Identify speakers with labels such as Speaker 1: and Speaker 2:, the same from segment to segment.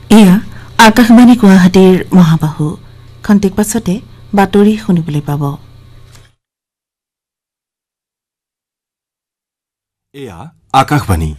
Speaker 1: এয়া আকাশবাণী গুৱাহাটীৰ মহাবাহু খন্তেক পাছতে বাতৰি শুনিবলৈ পাব।
Speaker 2: এয়া আকাশবাণী।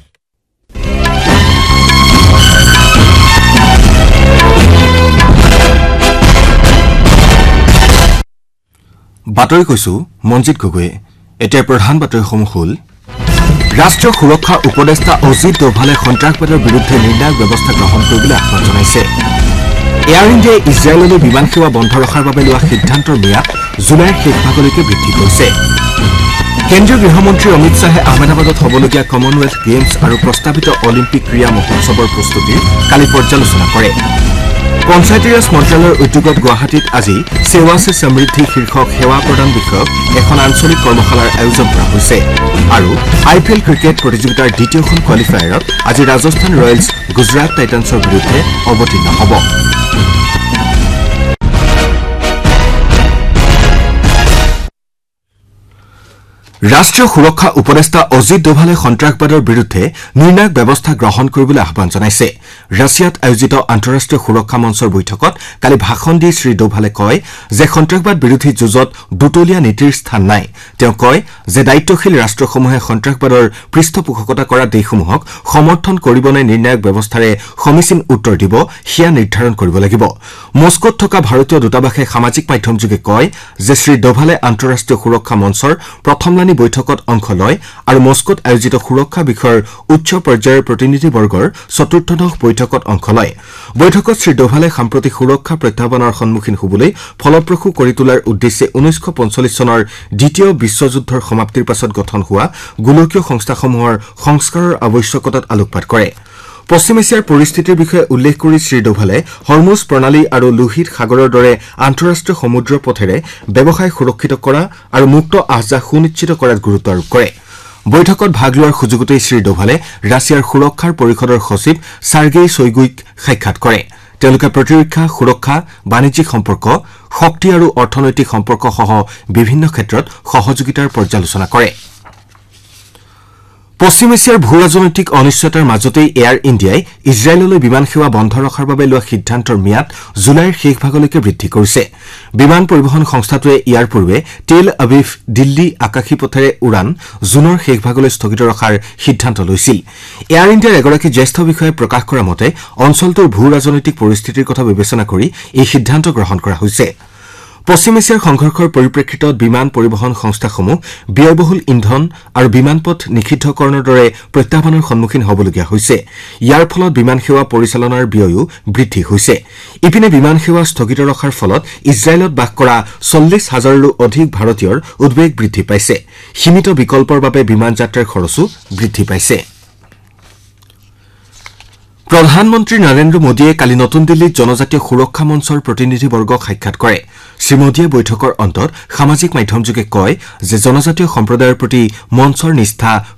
Speaker 2: বাতৰি কৈছো মঞ্জিত গগৈয়ে। এতিয়া প্ৰধান বাতৰিসমূহ হ'ল ৰাষ্ট্ৰীয় সুৰক্ষা উপদেষ্টা অজিত ডোভালে সন্ত্ৰাসবাদৰ বিৰুদ্ধে নিৰ্ণায়ক ব্যৱস্থা গ্ৰহণ কৰিবলৈ আহ্বান জনাইছে। এয়াৰ ইণ্ডিয়াই ইজৰাইললৈ বিমান সেৱা বন্ধ ৰখাৰ বাবে লোৱা সিদ্ধান্তৰ ম্যাদ জুলাইৰ শেষভাগলৈকে বৃদ্ধি কৰিছে। কেন্দ্ৰীয় গৃহমন্ত্ৰী অমিত শ্বাহে আহমেদাবাদত হ'বলগীয়া কমনৱেলথ গেমছ আৰু প্ৰস্তাৱিত অলিম্পিক ক্ৰীড়া মহোৎসৱৰ প্ৰস্তুতিৰ কালি পৰ্যালোচনা কৰে। পঞ্চায়তী ৰাজ মন্ত্ৰালয়ৰ উদ্যোগত গুৱাহাটীত আজি সেৱা সে সমৃদ্ধি শীৰ্ষক সেৱা প্ৰদান বিষয়ক এখন আঞ্চলিক কৰ্মশালাৰ আয়োজন কৰা হৈছে। আৰু IPL ক্ৰিকেট প্ৰতিযোগিতাৰ দ্বিতীয়খন কোৱালিফায়াৰত আজি ৰাজস্থান ৰয়েলছ গুজৰাট টাইটান্সৰ বিৰুদ্ধে অৱতীৰ্ণ হ'ব। ৰাষ্ট্ৰীয় সুৰক্ষা উপদেষ্টা অজিত ডোভালে সন্ত্ৰাসবাদৰ বিৰুদ্ধে নিৰ্ণায়ক ব্যৱস্থা গ্ৰহণ কৰিবলৈ আহ্বান জনাইছে। ৰাছিয়াত আয়োজিত আন্তঃৰাষ্ট্ৰীয় সুৰক্ষা মঞ্চৰ বৈঠকত কালি ভাষণ দি শ্ৰী ডোভালে কয় যে সন্ত্ৰাসবাদ বিৰোধী যুঁজত দুতলীয়া নীতিৰ স্থান নাই। তেওঁ কয় যে দায়িত্বশীল ৰাষ্ট্ৰসমূহে সন্ত্ৰাসবাদৰ পৃষ্ঠপোষকতা কৰা দেশসমূহক সমৰ্থন কৰিবনে নিৰ্ণায়ক ব্যৱস্থাৰে সমীচীন উত্তৰ দিব সেয়া নিৰ্ধাৰণ কৰিব লাগিব। মস্কোত থকা ভাৰতীয় দূতাবাসে সামাজিক মাধ্যমযোগে কয় যে শ্ৰী ডোভালে আন্তঃৰাষ্ট্ৰীয় সুৰক্ষা মঞ্চৰ প্ৰথমলানি বৈঠকত অংশ লয় আৰু মস্কোত আয়োজিত সুৰক্ষা বিষয়ৰ উচ্চ পৰ্যায়ৰ প্ৰতিনিধিবৰ্গৰ চতুৰ্থদশ বৈঠকত অংশ লয়। বৈঠকত শ্ৰী ডোভালে সাম্প্ৰতিক সুৰক্ষা প্ৰত্যাহ্বানৰ সন্মুখীন হ'বলৈ ফলপ্ৰসূ কৰি তোলাৰ উদ্দেশ্যে 1945 চনৰ দ্বিতীয় বিশ্বযুদ্ধৰ সমাপ্তিৰ পাছত গঠন হোৱা গোলকীয় সংস্থাসমূহৰ সংস্কাৰৰ আৱশ্যকতাত আলোকপাত কৰে। পশ্চিম এছিয়াৰ পৰিস্থিতিৰ বিষয়ে উল্লেখ কৰি শ্ৰী ডোভালে হৰমুজ প্ৰণালী আৰু লোহিত সাগৰৰ দৰে আন্তঃৰাষ্ট্ৰীয় সমুদ্ৰ পথেৰে ব্যৱসায় সুৰক্ষিত কৰা আৰু মুক্ত আহযাহ সুনিশ্চিত কৰাত গুৰুত্ব আৰোপ কৰে। বৈঠকত ভাগ লোৱাৰ সুযোগতেই শ্ৰী ডোভালে ৰাছিয়াৰ সুৰক্ষাৰ পৰিষদৰ সচিব চাৰ্গেই শইগুইক সাক্ষাৎ কৰে। তেওঁলোকে প্ৰতিৰক্ষা, সুৰক্ষা, বাণিজ্যিক সম্পৰ্ক, শক্তি আৰু অৰ্থনৈতিক সম্পৰ্কসহ বিভিন্ন ক্ষেত্ৰত সহযোগিতাৰ পৰ্যালোচনা কৰে। পশ্চিম এছিয়াৰ ভূ ৰাজনৈতিক অনিশ্চয়তাৰ মাজতেই এয়াৰ ইণ্ডিয়াই ইজৰাইললৈ বিমান সেৱা বন্ধ ৰখাৰ বাবে লোৱা সিদ্ধান্তৰ ম্যাদ জুলাইৰ শেষভাগলৈকে বৃদ্ধি কৰিছে। বিমান পৰিবহণ সংস্থাটোৱে ইয়াৰ পূৰ্বে টেল আভিভ দিল্লী আকাশী পথেৰে উড়ান জুনৰ শেষভাগলৈ স্থগিত ৰখাৰ সিদ্ধান্ত লৈছিল। এয়াৰ ইণ্ডিয়াৰ এগৰাকী জ্যেষ্ঠ বিষয়াই প্ৰকাশ কৰা মতে অঞ্চলটোৰ ভূ ৰাজনৈতিক পৰিস্থিতিৰ কথা বিবেচনা কৰি এই সিদ্ধান্ত গ্ৰহণ কৰা হৈছে। পশ্চিম এছিয়াৰ সংঘৰ্ষৰ পৰিপ্ৰেক্ষিতত বিমান পৰিবহণ সংস্থাসমূহ ব্যয়বহুল ইন্ধন আৰু বিমানপথ নিষিদ্ধকৰণৰ দৰে প্ৰত্যাহ্বানৰ সন্মুখীন হ'বলগীয়া হৈছে। ইয়াৰ ফলত বিমান সেৱা পৰিচালনাৰ ব্যয়ো বৃদ্ধি হৈছে। ইপিনে বিমান সেৱা স্থগিত ৰখাৰ ফলত ইজৰাইলত বাস কৰা 40,000ৰো অধিক ভাৰতীয়ৰ উদ্বেগ বৃদ্ধি পাইছে। সীমিত বিকল্পৰ বাবে বিমান যাত্ৰাৰ খৰচো বৃদ্ধি পাইছে। প্ৰধানমন্ত্ৰী নৰেন্দ্ৰ মোদীয়ে কালি নতুন দিল্লীত জনজাতীয় সুৰক্ষা মঞ্চৰ প্ৰতিনিধিবৰ্গক সাক্ষাৎ কৰে। শ্ৰীমোদীয়ে বৈঠকৰ অন্তত সামাজিক মাধ্যমযোগে কয় যে জনজাতীয় সম্প্ৰদায়ৰ প্ৰতি মঞ্চৰ নিষ্ঠা